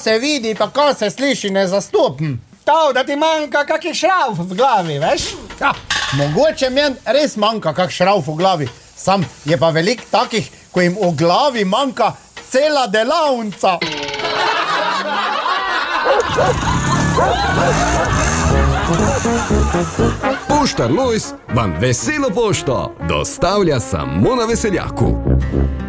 se vidi, pa ko se sliši, ne zastopim. To, da ti manjka kakih šrauf v glavi, veš? Ja, mogoče meni res manjka kak šrauf v glavi. Sam je pa veliko takih, ko jim v glavi manjka cela delavnica. Poštar Lojz vam veselo pošto dostavlja samo na Veseljaku.